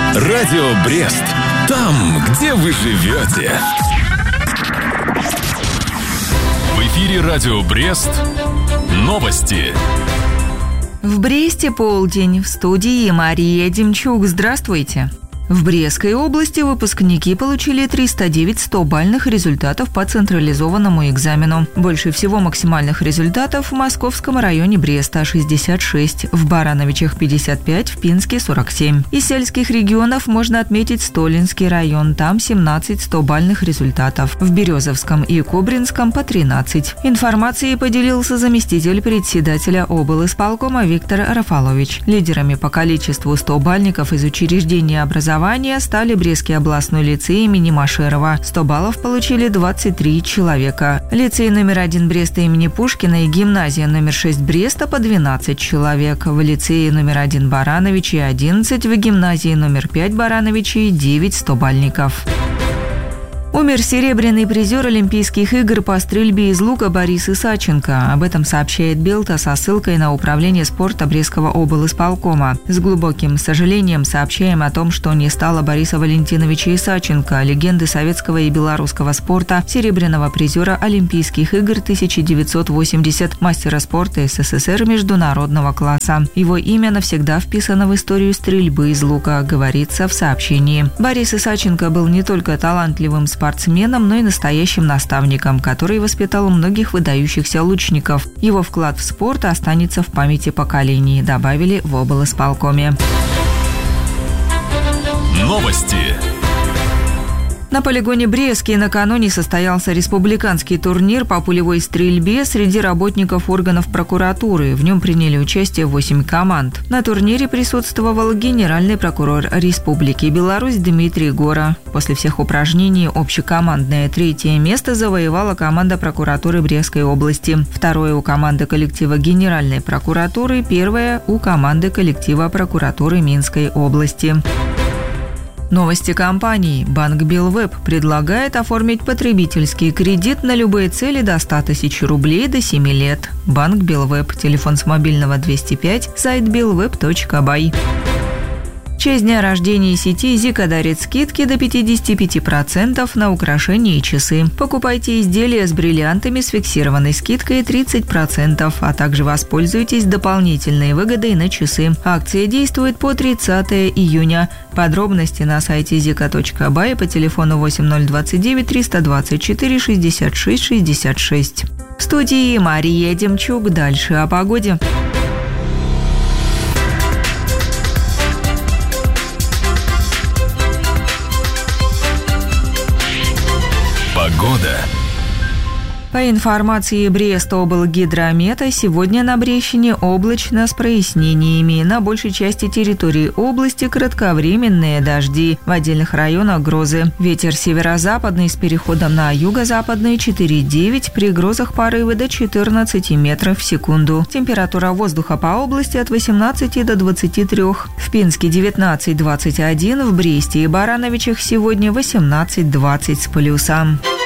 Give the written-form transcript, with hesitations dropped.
Радио Брест. Там, где вы живете. В эфире Радио Брест. Новости. В Бресте полдень. В студии Мария Демчук. Здравствуйте. В Брестской области выпускники получили 309 100-бальных результатов по централизованному экзамену. Больше всего максимальных результатов в Московском районе Бреста – 66, в Барановичах – 55, в Пинске – 47. Из сельских регионов можно отметить Столинский район, там 17 100-бальных результатов. В Березовском и Кобринском – по 13. Информацией поделился заместитель председателя облисполкома Виктор Рафалович. Лидерами по количеству 100-бальников из учреждения образования стали Брестский областной лицей имени Машерова. 100 баллов получили 23 человека. Лицей номер 1 Бреста имени Пушкина и гимназия номер 6 Бреста по 12 человек. В лицее номер 1 Барановичи 11, в гимназии номер 5 Барановичи 9 100-бальников. Умер серебряный призер Олимпийских игр по стрельбе из лука Борис Исаченко. Об этом сообщает Белта со ссылкой на управление спорта Брестского облисполкома. С глубоким сожалением сообщаем о том, что не стало Бориса Валентиновича Исаченко, легенды советского и белорусского спорта, серебряного призера Олимпийских игр 1980, мастера спорта СССР международного класса. Его имя навсегда вписано в историю стрельбы из лука, говорится в сообщении. Борис Исаченко был не только талантливым спортсменом, но и настоящим наставником, который воспитал многих выдающихся лучников. Его вклад в спорт останется в памяти поколений, добавили в облисполкоме. Новости. На полигоне Брестский накануне состоялся республиканский турнир по пулевой стрельбе среди работников органов прокуратуры. В нем приняли участие 8 команд. На турнире присутствовал генеральный прокурор Республики Беларусь Дмитрий Гора. После всех упражнений общекомандное 3-е место завоевала команда прокуратуры Брестской области. 2-е у команды коллектива Генеральной прокуратуры, 1-е у команды коллектива прокуратуры Минской области. Новости компании. Банк Белвеб предлагает оформить потребительский кредит на любые цели до 100 тысяч рублей до 7 лет. Банк Белвеб. Телефон с мобильного 205, сайт belweb.by. В честь дня рождения сети Зика дарит скидки до 55% на украшения и часы. Покупайте изделия с бриллиантами с фиксированной скидкой 30%, а также воспользуйтесь дополнительной выгодой на часы. Акция действует по 30 июня. Подробности на сайте zika.by по телефону 8029 324 66 66. В студии Мария Демчук. Дальше о погоде. Погода. По информации Брестоблгидромета, сегодня на Брещине облачно с прояснениями. На большей части территории области кратковременные дожди. В отдельных районах грозы. Ветер северо-западный с переходом на юго-западный 4,9. При грозах порывы до 14 метров в секунду. Температура воздуха по области от 18 до 23. В Пинске 19-21. В Бресте и Барановичах сегодня 18-20 с плюсом.